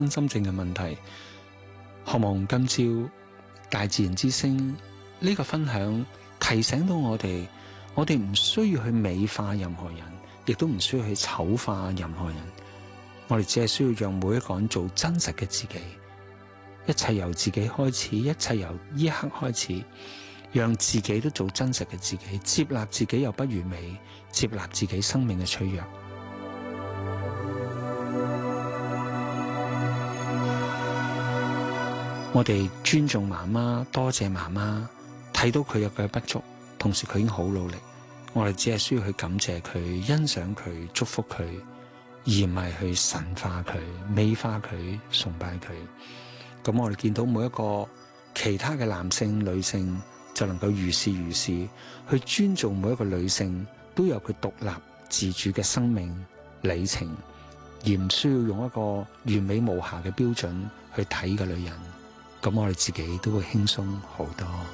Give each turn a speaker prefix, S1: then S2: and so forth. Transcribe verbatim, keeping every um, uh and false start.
S1: 心症嘅問題。渴望今朝大自然之聲呢個分享提醒到我哋，我哋唔需要去美化任何人，亦都唔需要去醜化任何人。我哋只係需要讓每一個人做真實嘅自己，一切由自己開始，一切由呢一刻開始，讓自己都做真實嘅自己，接納自己又不完美，接納自己生命嘅脆弱。我哋尊重媽媽，多謝媽媽，睇到佢有嘅不足，同時佢已經好努力。我哋只係需要去感謝佢、欣賞佢、祝福佢，而唔係去神化佢、美化佢、崇拜佢。咁我哋見到每一個其他嘅男性、女性，就能夠如是如是去尊重每一個女性，都有佢獨立自主嘅生命里程，而唔需要用一個完美無瑕嘅標準去睇嘅女人。咁我哋自己都會輕鬆好多。